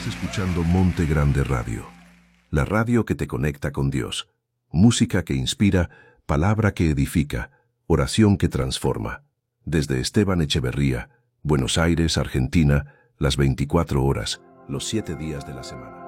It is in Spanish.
Estás escuchando Monte Grande Radio, la radio que te conecta con Dios. Música que inspira, palabra que edifica, oración que transforma. Desde Esteban Echeverría, Buenos Aires, Argentina, las 24 horas, los 7 días de la semana.